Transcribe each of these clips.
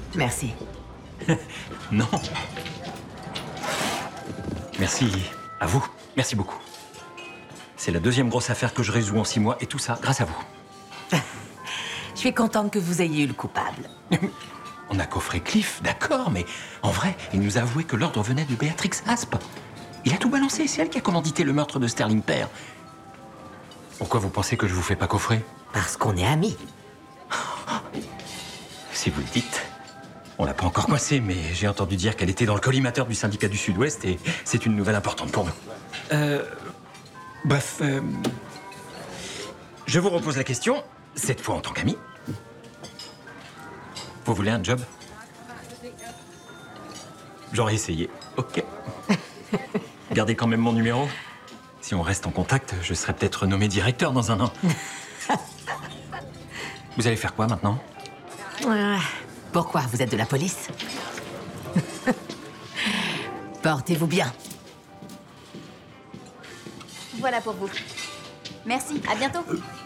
Merci. Non. Merci à vous. Merci beaucoup. C'est la deuxième grosse affaire que je résous en 6 mois, et tout ça grâce à vous. Je suis contente que vous ayez eu le coupable. On a coffré Cliff, d'accord, mais en vrai, il nous a avoué que l'ordre venait de Béatrix Asp. Il a tout balancé, c'est elle qui a commandité le meurtre de Sterling Père. Pourquoi vous pensez que je vous fais pas coffrer? Parce qu'on est amis. Si vous le dites. On l'a pas encore coincée, mais j'ai entendu dire qu'elle était dans le collimateur du syndicat du Sud-Ouest et c'est une nouvelle importante pour nous. Bref, je vous repose la question, cette fois en tant qu'ami. Vous voulez un job? J'aurais essayé, ok. Gardez quand même mon numéro. Si on reste en contact, je serai peut-être nommé directeur dans un an. Vous allez faire quoi maintenant? Pourquoi? Vous êtes de la police? Portez-vous bien. Voilà pour vous. Merci, à bientôt.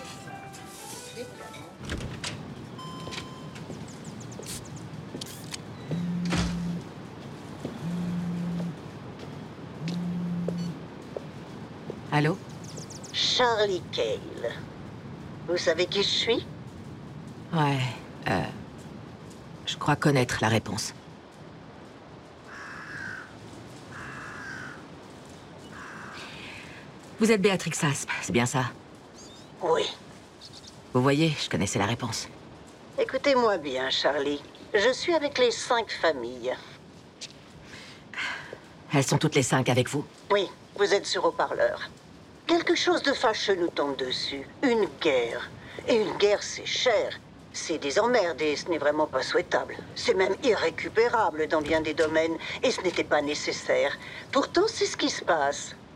Allô? Charlie Cale. Vous savez qui je suis? Ouais, je crois connaître la réponse. Vous êtes Béatrix Asp, c'est bien ça? Oui. Vous voyez, je connaissais la réponse. Écoutez-moi bien, Charlie. Je suis avec les 5 familles. Elles sont toutes les 5 avec vous? Oui, vous êtes sur haut-parleur. Quelque chose de fâcheux nous tombe dessus. Une guerre. Et une guerre, c'est cher. C'est des emmerdes et ce n'est vraiment pas souhaitable. C'est même irrécupérable dans bien des domaines et ce n'était pas nécessaire. Pourtant, c'est ce qui se passe.